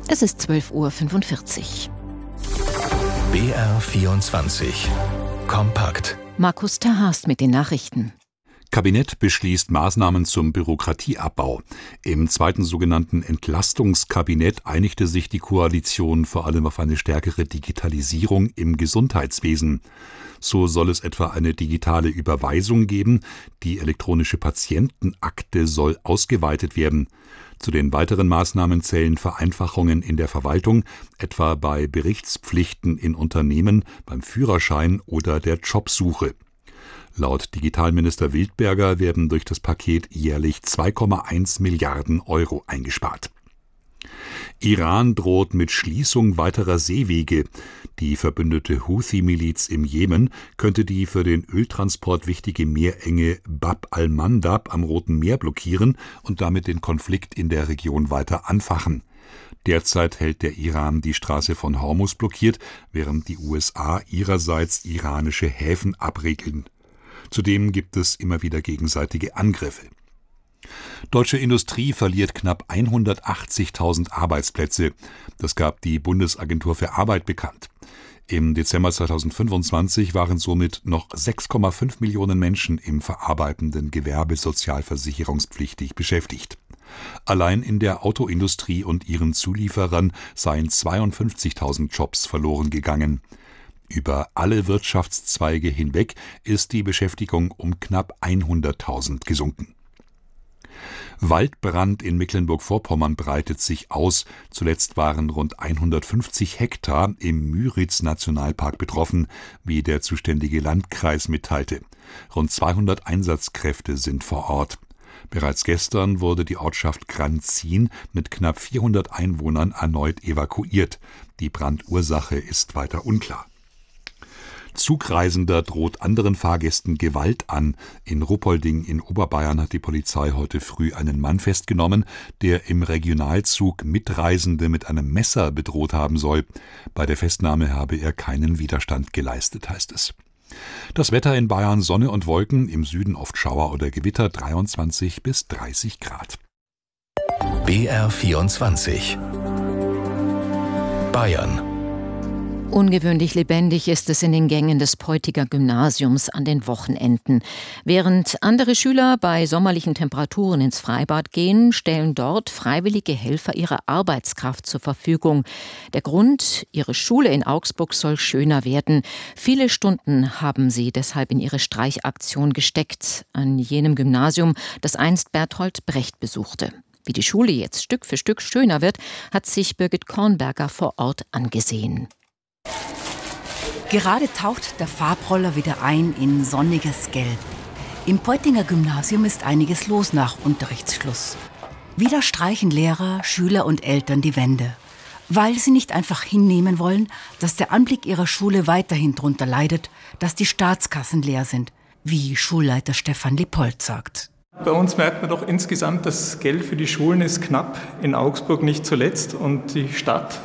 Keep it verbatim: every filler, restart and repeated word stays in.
Es ist zwölf Uhr fünfundvierzig. B R vierundzwanzig. Kompakt. Markus Terhast mit den Nachrichten. Kabinett beschließt Maßnahmen zum Bürokratieabbau. Im zweiten sogenannten Entlastungskabinett einigte sich die Koalition vor allem auf eine stärkere Digitalisierung im Gesundheitswesen. So soll es etwa eine digitale Überweisung geben. Die elektronische Patientenakte soll ausgeweitet werden. Zu den weiteren Maßnahmen zählen Vereinfachungen in der Verwaltung, etwa bei Berichtspflichten in Unternehmen, beim Führerschein oder der Jobsuche. Laut Digitalminister Wildberger werden durch das Paket jährlich zwei Komma eins Milliarden Euro eingespart. Iran droht mit Schließung weiterer Seewege. Die verbündete Houthi-Miliz im Jemen könnte die für den Öltransport wichtige Meerenge Bab al-Mandab am Roten Meer blockieren und damit den Konflikt in der Region weiter anfachen. Derzeit hält der Iran die Straße von Hormuz blockiert, während die U S A ihrerseits iranische Häfen abriegeln. Zudem gibt es immer wieder gegenseitige Angriffe. Deutsche Industrie verliert knapp hundertachtzigtausend Arbeitsplätze. Das gab die Bundesagentur für Arbeit bekannt. Im Dezember zweitausendfünfundzwanzig waren somit noch sechs Komma fünf Millionen Menschen im verarbeitenden Gewerbe sozialversicherungspflichtig beschäftigt. Allein in der Autoindustrie und ihren Zulieferern seien zweiundfünfzigtausend Jobs verloren gegangen. Über alle Wirtschaftszweige hinweg ist die Beschäftigung um knapp hunderttausend gesunken. Waldbrand in Mecklenburg-Vorpommern breitet sich aus. Zuletzt waren rund hundertfünfzig Hektar im Müritz-Nationalpark betroffen, wie der zuständige Landkreis mitteilte. Rund zweihundert Einsatzkräfte sind vor Ort. Bereits gestern wurde die Ortschaft Granzin mit knapp vierhundert Einwohnern erneut evakuiert. Die Brandursache ist weiter unklar. Zugreisender droht anderen Fahrgästen Gewalt an. In Ruppolding in Oberbayern hat die Polizei heute früh einen Mann festgenommen, der im Regionalzug Mitreisende mit einem Messer bedroht haben soll. Bei der Festnahme habe er keinen Widerstand geleistet, heißt es. Das Wetter in Bayern: Sonne und Wolken, im Süden oft Schauer oder Gewitter, dreiundzwanzig bis dreißig Grad. B R vierundzwanzig. Bayern. Ungewöhnlich lebendig ist es in den Gängen des Peutiger Gymnasiums an den Wochenenden. Während andere Schüler bei sommerlichen Temperaturen ins Freibad gehen, stellen dort freiwillige Helfer ihre Arbeitskraft zur Verfügung. Der Grund: ihre Schule in Augsburg soll schöner werden. Viele Stunden haben sie deshalb in ihre Streichaktion gesteckt, an jenem Gymnasium, das einst Bertolt Brecht besuchte. Wie die Schule jetzt Stück für Stück schöner wird, hat sich Birgit Kornberger vor Ort angesehen. Gerade taucht der Farbroller wieder ein in sonniges Gelb. Im Peutinger Gymnasium ist einiges los nach Unterrichtsschluss. Wieder streichen Lehrer, Schüler und Eltern die Wände, weil sie nicht einfach hinnehmen wollen, dass der Anblick ihrer Schule weiterhin darunter leidet, dass die Staatskassen leer sind, wie Schulleiter Stefan Lippold sagt. Bei uns merkt man doch insgesamt, das Geld für die Schulen ist knapp, in Augsburg nicht zuletzt, und die Stadt